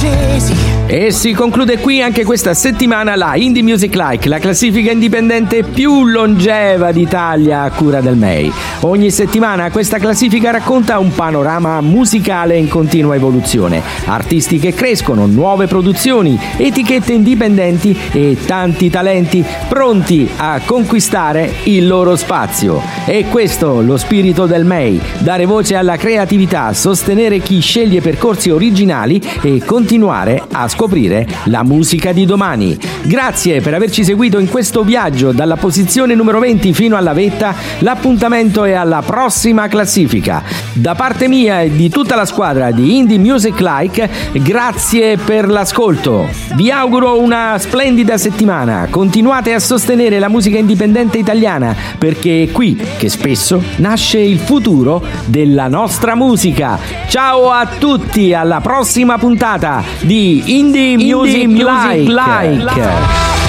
E si conclude qui anche questa settimana la Indie Music Like, la classifica indipendente più longeva d'Italia a cura del MEI. Ogni settimana questa classifica racconta un panorama musicale in continua evoluzione, artisti che crescono, nuove produzioni, etichette indipendenti e tanti talenti pronti a conquistare il loro spazio. E questo lo spirito del MEI, dare voce alla creatività, sostenere chi sceglie percorsi originali e continuare a scoprire la musica di domani. Grazie per averci seguito in questo viaggio dalla posizione numero 20 fino alla vetta. L'appuntamento è alla prossima classifica. Da parte mia e di tutta la squadra di Indie Music Like, grazie per l'ascolto. Vi auguro una splendida settimana. Continuate a sostenere la musica indipendente italiana, perché è qui che spesso nasce il futuro della nostra musica. Ciao a tutti, alla prossima puntata di Indie Music Like.